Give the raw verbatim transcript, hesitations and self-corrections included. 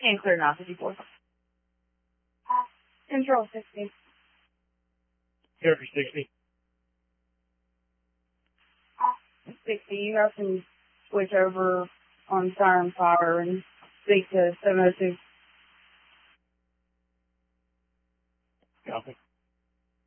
And clear nine fifty-four. Control sixty. Character sixty. sixty, you guys can switch over on siren fire and speak to seven oh two. Copy.